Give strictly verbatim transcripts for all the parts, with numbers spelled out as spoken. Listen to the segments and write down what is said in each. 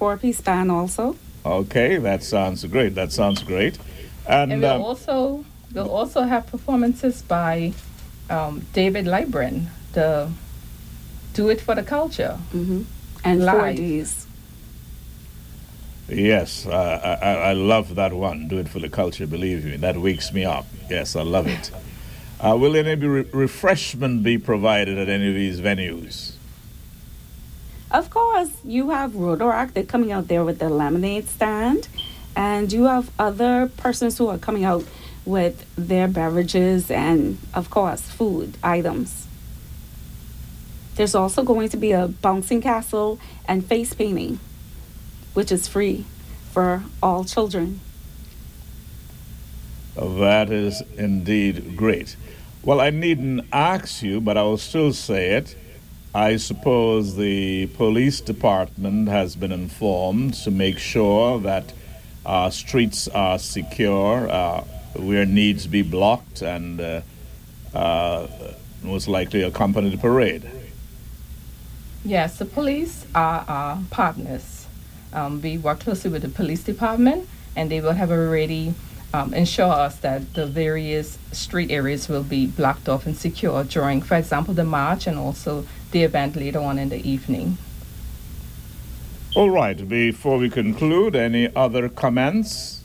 four-piece band also. Okay, that sounds great. That sounds great. And And we'll um, also we'll also have performances by um, David Libren, the Do It for the Culture. Hmm. And Live. four Ds. yes, uh, I, I I love that one. Do it for the culture, believe me. That wakes me up. Yes, I love it. Uh, will any be re- refreshment be provided at any of these venues? Of course, you have Rotaract. They're coming out there with the lemonade stand. And you have other persons who are coming out with their beverages and, of course, food items. There's also going to be a bouncing castle and face painting, which is free for all children. That is indeed great. Well, I needn't ask you, but I will still say it. I suppose the police department has been informed to make sure that our streets are secure, uh, where needs be blocked, and uh, uh, most likely accompany the parade. Yes, the police are our partners. Um, we work closely with the police department, and they will have already um, ensure us that the various street areas will be blocked off and secure during, for example, the march and also the event later on in the evening. All right, before we conclude, any other comments?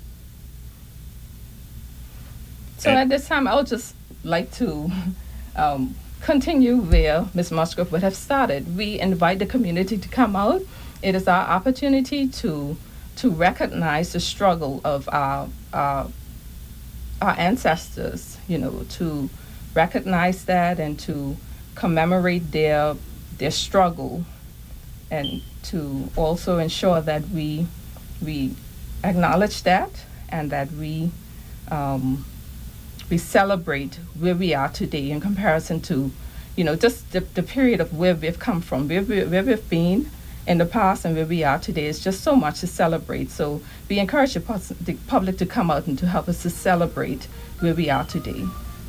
So at this time, I would just like to um, continue where Miz Musgrove would have started. We invite the community to come out. It is our opportunity to to recognize the struggle of our our, our ancestors, you know, to recognize that and to commemorate their their struggle, and to also ensure that we we acknowledge that and that we um, we celebrate where we are today in comparison to, you know, just the, the period of where we've come from, where, we, where we've been in the past and where we are today. Is just so much to celebrate. So we encourage the, pos- the public to come out and to help us to celebrate where we are today.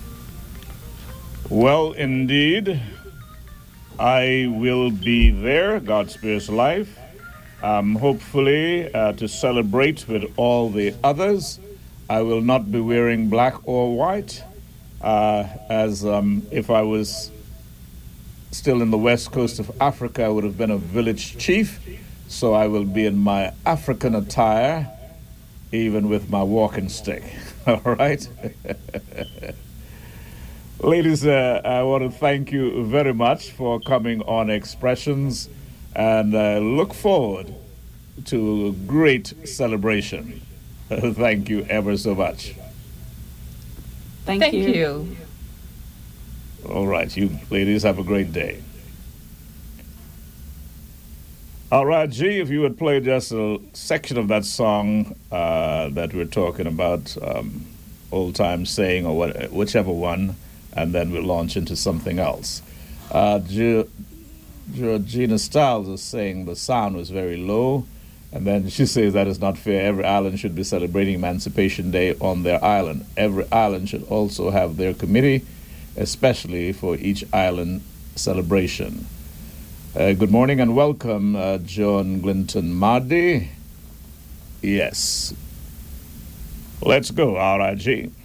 Well, indeed, I will be there, God spares life, um, hopefully uh, to celebrate with all the others. I will not be wearing black or white, uh, as um, if I was still in the west coast of Africa, I would have been a village chief. So I will be in my African attire, even with my walking stick. All right? Ladies, uh, I want to thank you very much for coming on Expressions, and uh, look forward to a great celebration. Thank you ever so much. Thank, Thank you. you. All right, you ladies have a great day. All right, G, if you would play just a section of that song uh, that we're talking about, um, Old Time Saying, or what, whichever one, and then we'll launch into something else. Uh, Ge- Georgina Stiles is saying the sound was very low, and then she says that is not fair. Every island should be celebrating Emancipation Day on their island. Every island should also have their committee, especially for each island celebration. Uh, good morning and welcome, uh, John Glinton Mahdi. Yes. Let's go, R I G.